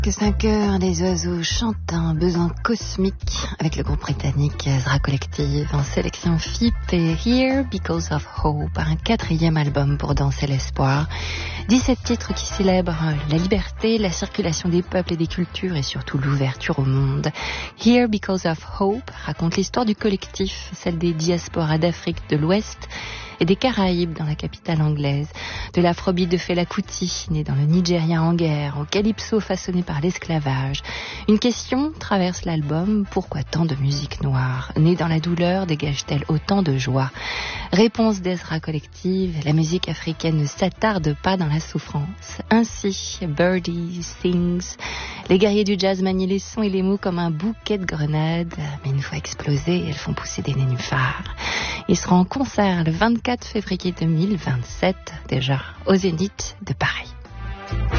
Que 5 heures, des oiseaux chantent un besoin cosmique avec le groupe britannique Ezra Collective en sélection FIP et Here Because of Hope, un 4e album pour danser l'espoir. 17 titres qui célèbrent la liberté, la circulation des peuples et des cultures et surtout l'ouverture au monde. Here Because of Hope raconte l'histoire du collectif, celle des diasporas d'Afrique de l'Ouest et des Caraïbes dans la capitale anglaise, de l'afrobeat de Fela Kuti, né dans le Nigeria en guerre, au calypso façonné par l'esclavage. Une question traverse l'album: pourquoi tant de musique noire, née dans la douleur, dégage-t-elle autant de joie? Réponse d'Ezra Collective: la musique africaine ne s'attarde pas dans la souffrance. Ainsi, Birdie sings. Les guerriers du jazz manient les sons et les mots comme un bouquet de grenades, mais une fois explosées, elles font pousser des nénuphars. Ils seront en concert le 24 février 2027, déjà au Zénith de Paris.